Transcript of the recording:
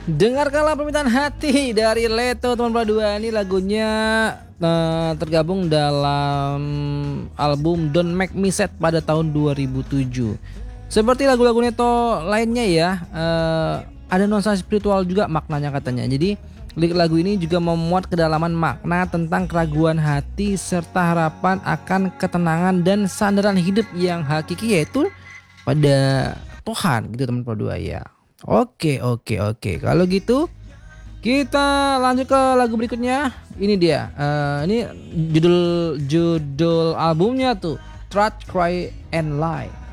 Dengarkanlah permintaan hati dari Leto teman dua. Ini lagunya tergabung dalam album Don't Make Me Sad pada tahun 2007. Seperti lagu-lagu Leto lainnya ya, ada nuansa spiritual juga maknanya katanya. Jadi lirik lagu ini juga memuat kedalaman makna tentang keraguan hati serta harapan akan ketenangan dan sandaran hidup yang hakiki, yaitu pada Tuhan gitu teman dua ya. Oke. Kalau gitu kita lanjut ke lagu berikutnya. Ini dia. Ini judul albumnya tuh Trust, Cry and Lie.